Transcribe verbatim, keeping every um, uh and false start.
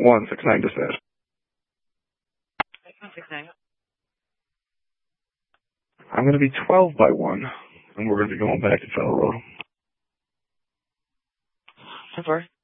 one six nine dispatch. one six nine. I'm going to be twelve by one, and we're going to be going back to Federal Road. ten four.